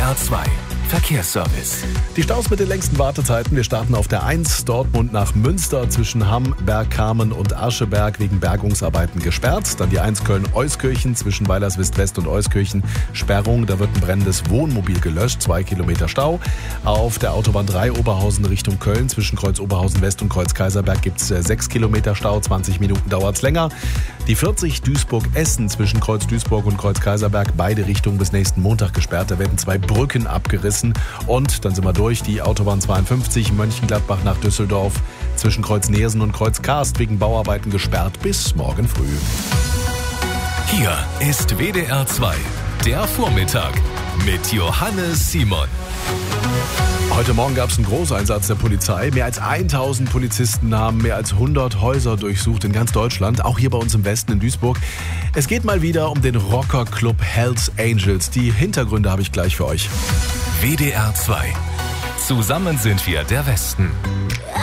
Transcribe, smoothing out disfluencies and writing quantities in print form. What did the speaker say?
WDR 2 Verkehrsservice. Die Staus mit den längsten Wartezeiten. Wir starten auf der 1 Dortmund nach Münster zwischen Hamm, Bergkamen und Ascheberg wegen Bergungsarbeiten gesperrt. Dann die 1 Köln-Euskirchen zwischen Weilerswist-West und Euskirchen. Sperrung, da wird ein brennendes Wohnmobil gelöscht, 2 Kilometer Stau. Auf der Autobahn 3 Oberhausen Richtung Köln zwischen Kreuz Oberhausen West und Kreuz Kaiserberg gibt es 6 Kilometer Stau, 20 Minuten dauert es länger. Die 40 Duisburg-Essen zwischen Kreuz Duisburg und Kreuz Kaiserberg, beide Richtungen bis nächsten Montag gesperrt. Da werden 2 Brücken abgerissen. Und dann sind wir durch, die Autobahn 52 Mönchengladbach nach Düsseldorf zwischen Kreuz Neersen und Kreuz Karst wegen Bauarbeiten gesperrt bis morgen früh. Hier ist WDR 2, der Vormittag mit Johannes Simon. Heute Morgen gab es einen Großeinsatz der Polizei. Mehr als 1000 Polizisten haben mehr als 100 Häuser durchsucht in ganz Deutschland, auch hier bei uns im Westen in Duisburg. Es geht mal wieder um den Rockerclub Hells Angels. Die Hintergründe habe ich gleich für euch. WDR 2. Zusammen sind wir der Westen.